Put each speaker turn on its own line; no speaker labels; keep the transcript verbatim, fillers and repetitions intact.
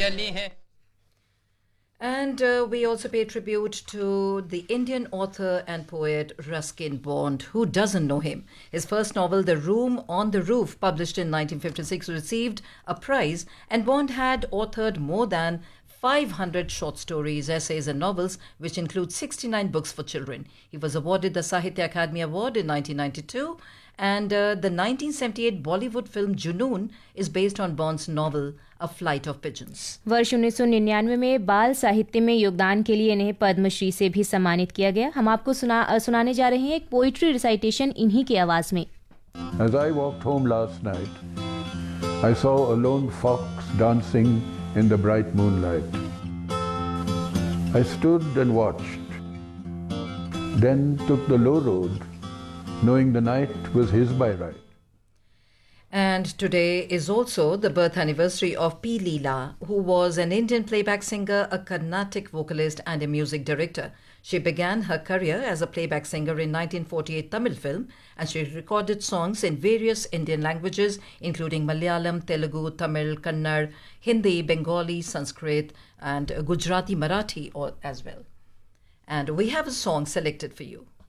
चली हैं.
And uh, we also pay tribute to the Indian author and poet Ruskin Bond. Who doesn't know him? His first novel, The Room on the Roof, published in nineteen fifty-six, received a prize, and Bond had authored more than five hundred short stories, essays and novels, which include sixty-nine books for children. He was awarded the Sahitya Akademi Award in nineteen ninety-two, and uh, the nineteen seventy-eight Bollywood film Junoon is based on Bond's novel A Flight of Pigeons.
वर्ष उन्नीस सौ निन्यानवे में बाल साहित्य में योगदान के लिए इन्हें पद्मश्री से भी सम्मानित किया गया. हम आपको सुना सुनाने जा रहे हैं एक पोइट्री रिसाइटेशन इन्हीं की आवाज में.
As I walked home last night, I saw a lone fox dancing in the bright moonlight. I stood and watched, then took the low road, knowing the night was his by right.
And today is also the birth anniversary of P. Leela, who was an Indian playback singer, a Carnatic vocalist and a music director. She began her career as a playback singer in nineteen forty-eight Tamil film, and she recorded songs in various Indian languages including Malayalam, Telugu, Tamil, Kannada, Hindi, Bengali, Sanskrit and Gujarati, Marathi as well. And we have a song selected for you.